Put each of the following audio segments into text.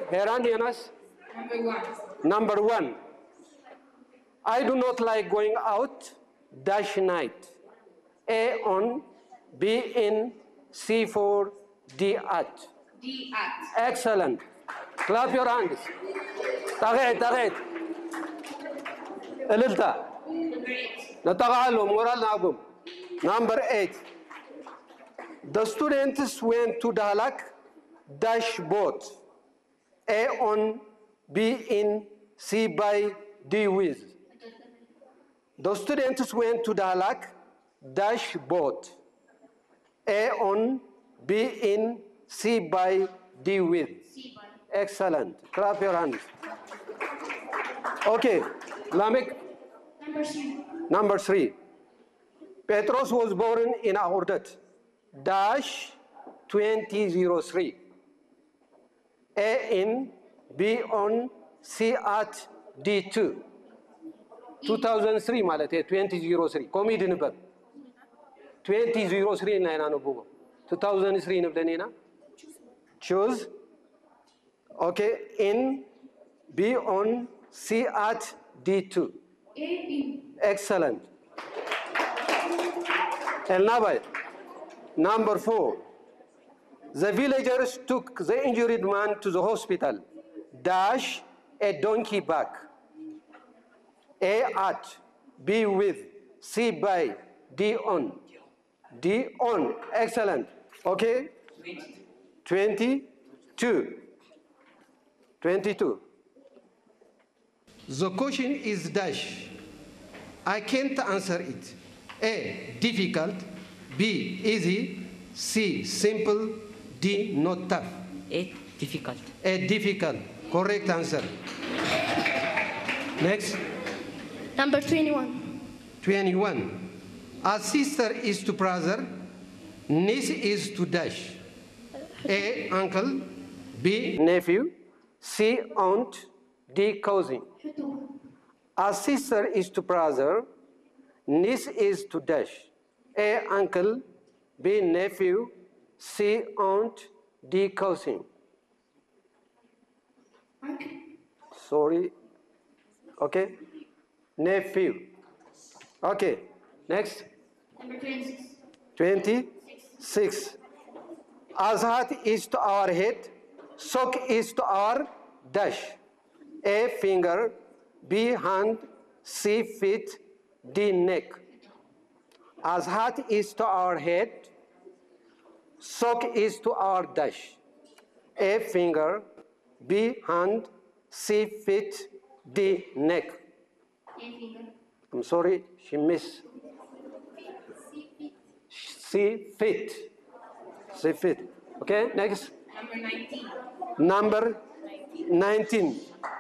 Heran Yanas? Number 1. Number 1. I do not like going out, dash night. A on, B in, C for, D at. D at. Excellent. Clap your hands. Tagay. Elilta. Number 8. Nataqalo, moral nagum. Number 8. The students went to Dalak, dash boat. A on, B in, C by, D with. The students went to Dalak, dash boat. A on, B in, C by, D with. C by. Excellent. Clap your hands. Okay. Lamek. Number 3. Number 3. Petros was born in Aurdat, dash 2003. A in, B on, C at, D2. 2003 ማለት 2003 ኮሚድ ንበብ 2003 ላይ ነው ንበብ 2003 ንብለኔና choose okay in B on C at D2 A in. excellent Elnabay number 4 the villagers took the injured man to the hospital dash a donkey back A at, B with, C by, D on. D on, excellent. Okay? 22. The question is dash. I can't answer it. A, difficult. B, easy. C, simple. D, not tough. A, difficult. A, difficult. Correct answer. Next. Number 21. 21. A sister is to brother, niece is to dash. A, uncle. B, nephew. C, aunt. D, cousin. A sister is to brother, niece is to dash. A, uncle. B, nephew. C, aunt. D, cousin. Uncle. Sorry. Okay. Nephew. Okay, next. Number 26. 26. Azhat is to our head, sock is to our dash. A, finger. B, hand. C, feet. D, neck. Azhat is to our head, sock is to our dash. A, finger. B, hand. C, feet. D, neck. A finger. I'm sorry, she missed. See fit. See fit. Okay, next. Number 19. Number 19.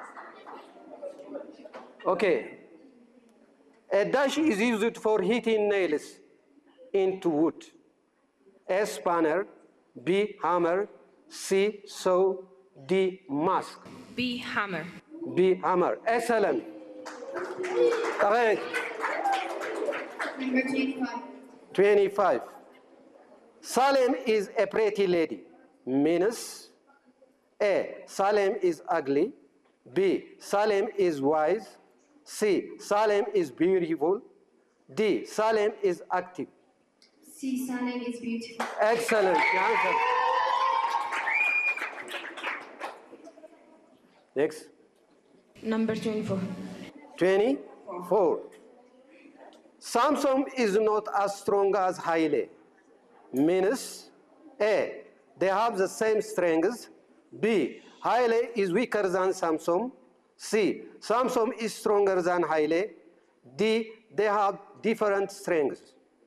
Okay. A dash is used for hitting nails into wood. A, spanner. B, hammer. C, saw. D, mask. B, hammer. B, hammer. Excellent. Correct. Number 25. 25. Salem is a pretty lady. Means A, Salem is ugly. B, Salem is wise. C, Salem is beautiful. D, Salem is active. C. Salem is beautiful. Excellent. The answer. Next. Number 24. 24. Samson is not as strong as Haile. Means A, they have the same strengths. B, Haile is weaker than Samson. C, Samson is stronger than Haile. D, they have different strengths.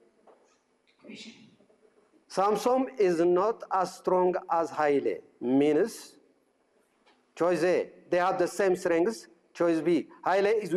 Samson is not as strong as Haile. Means choice A, they have the same strengths. Choice B, Haile is